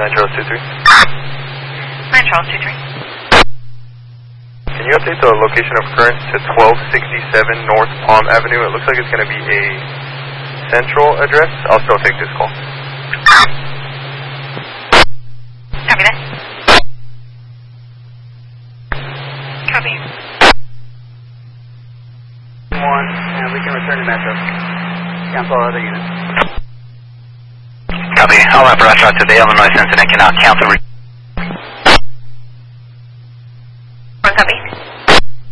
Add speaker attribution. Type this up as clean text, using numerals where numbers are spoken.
Speaker 1: Charles 23.
Speaker 2: 9 Charles 23.
Speaker 1: Can you update the location of occurrence to 1267 North Palm Avenue? It looks like it's going to be a central address. I'll still take this call.
Speaker 2: Copy that. Copy.
Speaker 3: 1, and we can return to Metro. Cancel all other units.
Speaker 4: Copy. All apparatus to the Illinois Cincinnati Canal. Cancel.